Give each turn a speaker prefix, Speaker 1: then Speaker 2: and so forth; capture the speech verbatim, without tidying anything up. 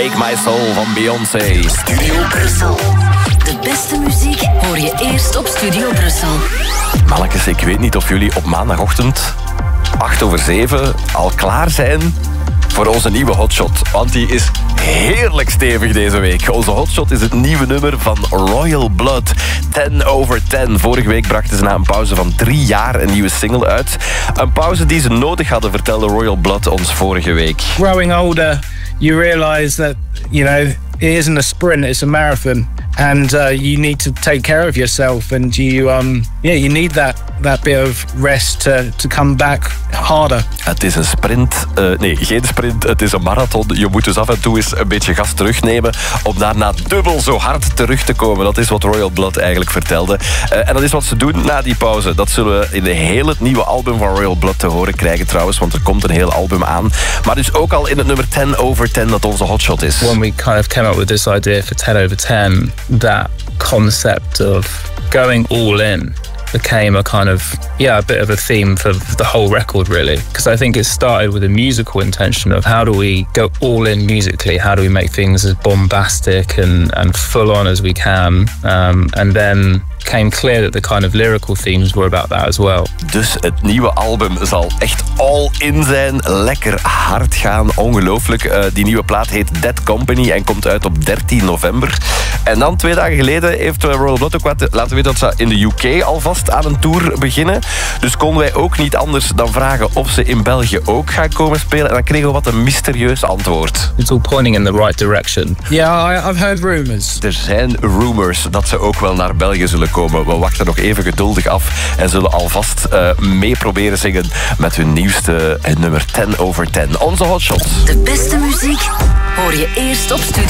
Speaker 1: Break My Soul van Beyoncé.
Speaker 2: Studio Brussel. De beste muziek hoor je eerst op Studio Brussel.
Speaker 1: Mannetjes, ik weet niet of jullie op maandagochtend acht over zeven al klaar zijn voor onze nieuwe hotshot. Want die is heerlijk stevig deze week. Onze hotshot is het nieuwe nummer van Royal Blood. ten over ten. Vorige week brachten ze na een pauze van drie jaar een nieuwe single uit. Een pauze die ze nodig hadden, vertelde Royal Blood ons vorige week.
Speaker 3: Growing older, you realize that, you know, it isn't a sprint, it's a marathon. And uh, you need to take care of yourself, and you, um, yeah, you need that that bit of rest to to come back harder.
Speaker 1: Het is een sprint, uh, nee, geen sprint, het is een marathon. Je moet dus af en toe eens een beetje gas terugnemen om daarna dubbel zo hard terug te komen. Dat is wat Royal Blood eigenlijk vertelde. Uh, en dat is wat ze doen na die pauze. Dat zullen we in de heel het nieuwe album van Royal Blood te horen krijgen trouwens, want er komt een heel album aan. Maar dus ook al in het nummer ten over ten dat onze hotshot is.
Speaker 4: When we kind of came up with this idea for ten over ten, that concept of going all in became a kind of, yeah, a bit of a theme for the whole record, really. Because I think it started with a musical intention of how do we go all in musically, how do we make things as bombastic and, and full on as we can. Um, and then came clear that the kind of lyrical themes were about that as well.
Speaker 1: Dus het nieuwe album zal echt all in zijn, lekker hard gaan, ongelooflijk. Uh, die nieuwe plaat heet Dead Company en komt uit op dertien november. En dan twee dagen geleden heeft Royal Blood ook laten weten dat ze in de U K alvast aan een tour beginnen. Dus konden wij ook niet anders dan vragen of ze in België ook gaan komen spelen. En dan kregen we wat een mysterieus antwoord.
Speaker 4: It's all pointing in the right direction.
Speaker 3: Yeah, I've heard rumors.
Speaker 1: Er zijn rumors dat ze ook wel naar België zullen komen. We wachten nog even geduldig af en zullen alvast uh, mee proberen zingen met hun nieuwste uh, nummer ten over ten. Onze hotshot.
Speaker 2: De beste muziek hoor je eerst op Studio